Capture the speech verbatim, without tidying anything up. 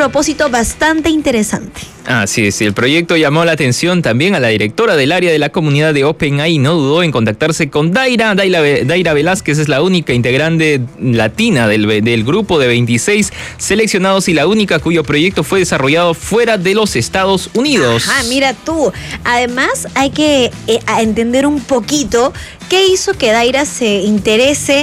propósito bastante interesante. Así es, el proyecto llamó la atención también a la directora del área de la comunidad de OpenAI. No dudó en contactarse con Daira. Daira, Daira Velázquez es la única integrante latina del, del grupo de veintiséis seleccionados y la única cuyo proyecto fue desarrollado fuera de los Estados Unidos. Ajá, mira tú. Además, hay que eh, entender un poquito qué hizo que Daira se interese